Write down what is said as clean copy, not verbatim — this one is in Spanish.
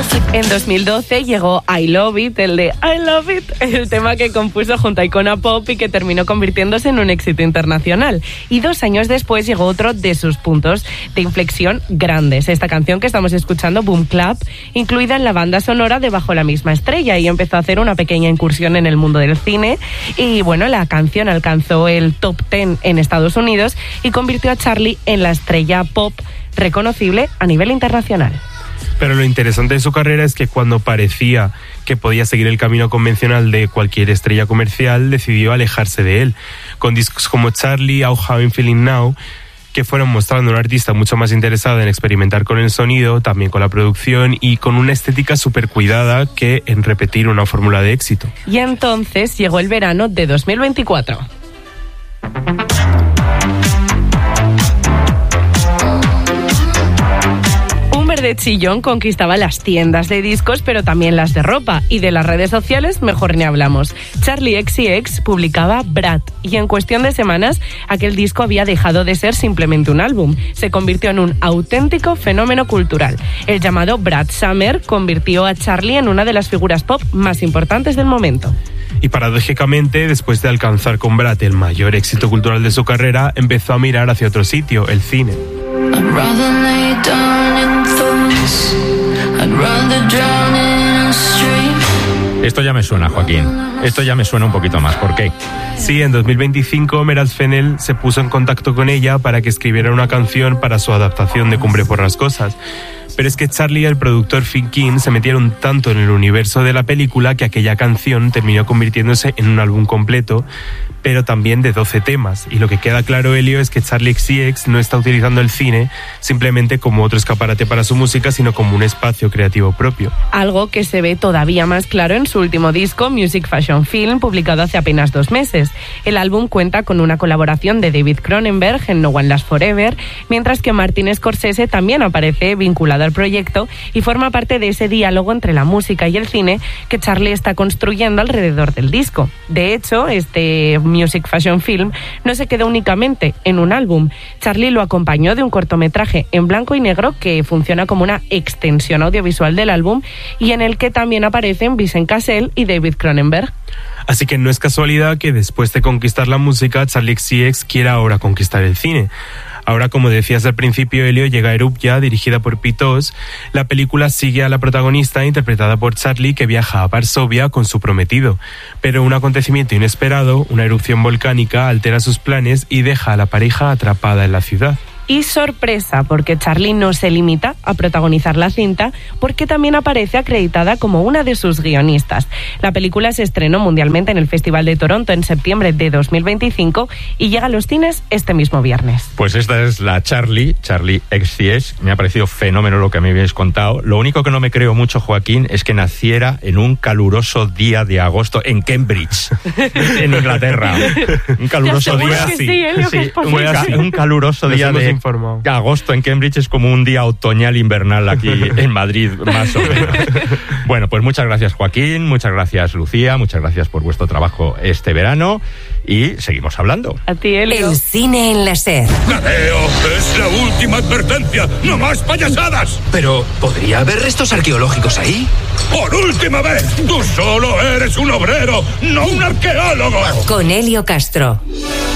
En 2012 llegó I Love It, el de I Love It, el tema que compuso junto a Icona Pop y que terminó convirtiéndose en un éxito internacional. Y 2 años después llegó otro de sus puntos de inflexión grandes. Esta canción que estamos escuchando, Boom Clap, incluida en la banda sonora de Bajo la misma estrella, y empezó a hacer una pequeña incursión en el mundo del cine. Y bueno, la canción alcanzó el top 10 en Estados Unidos y convirtió a Charlie en la estrella pop reconocible a nivel internacional. Pero lo interesante de su carrera es que cuando parecía que podía seguir el camino convencional de cualquier estrella comercial, decidió alejarse de él. Con discos como Charlie, How I'm Feeling Now, que fueron mostrando a una artista mucho más interesada en experimentar con el sonido, también con la producción y con una estética súper cuidada que en repetir una fórmula de éxito. Y entonces llegó el verano de 2024. De chillón conquistaba las tiendas de discos, pero también las de ropa, y de las redes sociales mejor ni hablamos. Charli XCX publicaba Brat, y en cuestión de semanas aquel disco había dejado de ser simplemente un álbum, se convirtió en un auténtico fenómeno cultural. El llamado Brat Summer convirtió a Charli en una de las figuras pop más importantes del momento. Y paradójicamente, después de alcanzar con Brat el mayor éxito cultural de su carrera, empezó a mirar hacia otro sitio, el cine. Esto ya me suena, Joaquín. Esto ya me suena un poquito más. ¿Por qué? Sí, en 2025 Meral Fennell se puso en contacto con ella para que escribiera una canción para su adaptación de Cumbre Borrascosas. Pero es que Charlie y el productor Phil King se metieron tanto en el universo de la película que aquella canción terminó convirtiéndose en un álbum completo, pero también de 12 temas. Y lo que queda claro, Elio, es que Charli XCX no está utilizando el cine simplemente como otro escaparate para su música, sino como un espacio creativo propio. Algo que se ve todavía más claro en su último disco, Music Fashion Film, publicado hace apenas 2 meses. El álbum cuenta con una colaboración de David Cronenberg en No One Lasts Forever, mientras que Martin Scorsese también aparece vinculado al proyecto y forma parte de ese diálogo entre la música y el cine que Charlie está construyendo alrededor del disco. De hecho, este Music Fashion Film no se quedó únicamente en un álbum. Charlie lo acompañó de un cortometraje en blanco y negro que funciona como una extensión audiovisual del álbum y en el que también aparecen Vincent Cassel y David Cronenberg. Así que no es casualidad que después de conquistar la música, Charli XCX quiera ahora conquistar el cine. Ahora, como decías al principio, Elio, llega Erupya, dirigida por Pete Oz. La película sigue a la protagonista, interpretada por Charli, que viaja a Varsovia con su prometido. Pero un acontecimiento inesperado, una erupción volcánica, altera sus planes y deja a la pareja atrapada en la ciudad. Y sorpresa, porque Charli no se limita a protagonizar la cinta, porque también aparece acreditada como una de sus guionistas. La película se estrenó mundialmente en el Festival de Toronto en septiembre de 2025 y llega a los cines este mismo viernes. Pues esta es la Charli XCX. Me ha parecido fenómeno lo que me habéis contado. Lo único que no me creo mucho, Joaquín, es que naciera en un caluroso día de agosto en Cambridge, en Inglaterra. Un caluroso día, un caluroso día de agosto en Cambridge es como un día otoñal invernal aquí en Madrid, más o menos. Bueno, pues muchas gracias, Joaquín, muchas gracias, Lucía, muchas gracias por vuestro trabajo este verano y seguimos hablando. A ti, Elio. El cine en la SER. ¡Gadeo! ¡Es la última advertencia! ¡No más payasadas! Pero, ¿podría haber restos arqueológicos ahí? ¡Por última vez! ¡Tú solo eres un obrero, no un arqueólogo! Con Elio Castro.